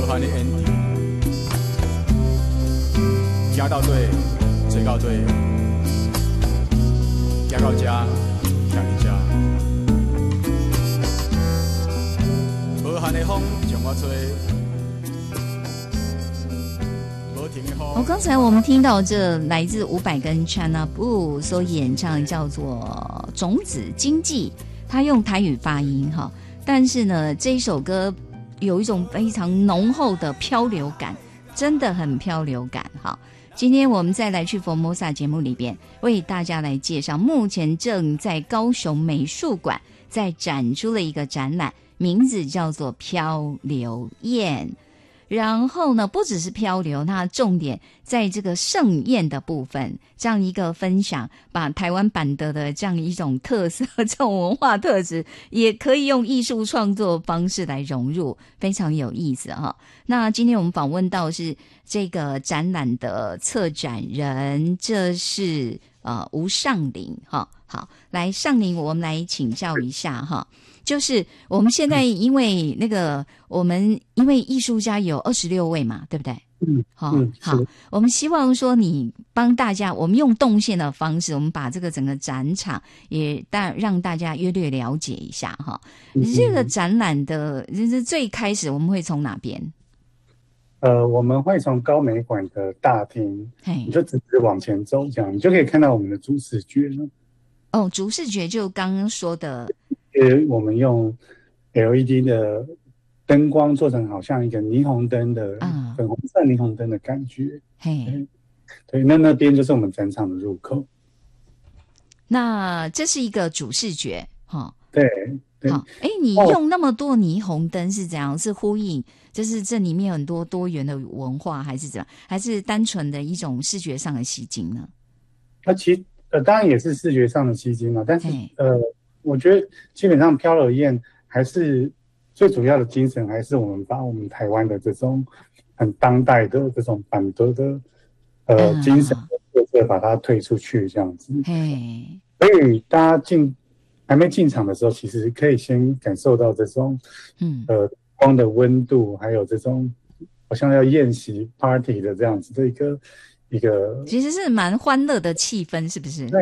汉的 ending， 行到底，坐到底，行到这，徛伫这。无限的风将我吹，无停的风。 刚才我们听到这来自伍佰跟 China Blue 所演唱叫做《种子经济》，他用台语发音哈，但是呢，这一首歌有一种非常浓厚的漂流感，真的很漂流感哈。今天我们再来去 Formosa 节目里边为大家来介绍，目前正在高雄美术馆在展出了一个展览，名字叫做漂流宴。然后呢，不只是漂流，那重点在这个盛宴的部分，这样一个分享，把台湾版的这样一种特色，这种文化特质，也可以用艺术创作方式来融入，非常有意思哈。那今天我们访问到是这个展览的策展人，这是吴尚林哈。好，来尚林，我们来请教一下哈。就是我们现在因为我们因为艺术家有26位嘛，对不对？好，我们希望说你帮大家，我们用动线的方式，我们把这个整个展场也让大家约略了解一下哈。这个展览的最开始我们会从哪边？ 我们会从高美馆的大厅，你就直直往前走，这样你就可以看到我们的主视觉了。 哦，主视觉就刚刚说的。 我们用 LED 的灯光做成好像一个霓虹灯的粉红色霓虹灯的感觉。对，那边就是我们展场的入口。 那这是一个主视觉哈。 对。 好，你用那么多霓虹灯是怎样？是呼应，就是这里面很多多元的文化，还是怎样？还是单纯的一种视觉上的吸睛呢？ 其实当然也是视觉上的吸睛嘛，但是我觉得基本上漂流宴还是最主要的精神，还是我们把我们台湾的这种很当代的这种板德的精神特色把它推出去这样子。所以大家还没进场的时候，其实可以先感受到这种光的温度，还有这种好像要宴席 party 的这样子的一个， 其实是蛮欢乐的气氛，是不是？